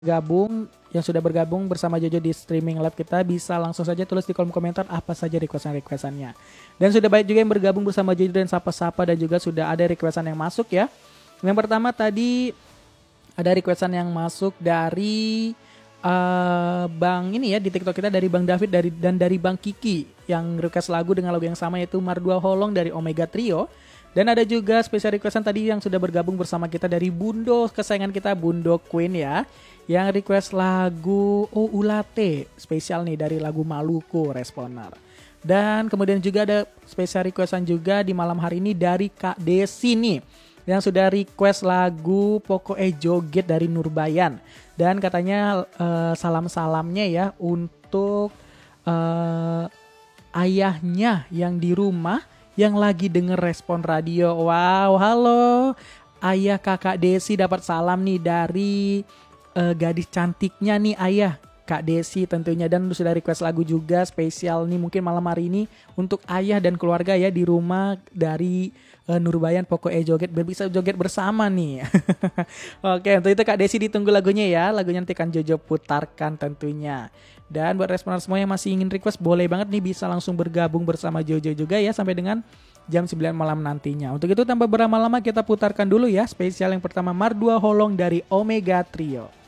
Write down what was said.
gabung yang sudah bergabung bersama Jojo di streaming live kita bisa langsung saja tulis di kolom komentar apa saja requestan-requestannya. Dan sudah banyak juga yang bergabung bersama Jojo dan sapa-sapa dan juga sudah ada requestan yang masuk ya. Yang pertama tadi ada requestan yang masuk dari Bang ini ya di TikTok kita dari Bang David dan dari Bang Kiki yang request lagu dengan lagu yang sama yaitu Mardua Holong dari Omega Trio. Dan ada juga spesial requestan tadi yang sudah bergabung bersama kita dari Bundo kesayangan kita Bundo Queen ya. Yang request lagu Ulate spesial nih dari lagu Maluku Responer. Dan kemudian juga ada spesial requestan juga di malam hari ini dari Kak Desi nih. Yang sudah request lagu Pokoke Joget dari Nurbayan. Dan katanya salam-salamnya ya untuk ayahnya yang di rumah yang lagi denger Respon Radio. Wow, halo ayah kakak Desi, dapat salam nih dari gadis cantiknya nih ayah Kak Desi tentunya. Dan sudah request lagu juga spesial nih mungkin malam hari ini untuk ayah dan keluarga ya di rumah dari Nurbayan Pokoke Joget biar bisa joget bersama nih. Oke, untuk itu Kak Desi ditunggu lagunya ya. Lagunya nanti akan Jojo putarkan tentunya. Dan buat responder semua yang masih ingin request boleh banget nih bisa langsung bergabung bersama Jojo juga ya sampai dengan jam 9 malam nantinya. Untuk itu tanpa berlama-lama kita putarkan dulu ya spesial yang pertama Mardua Holong dari Omega Trio.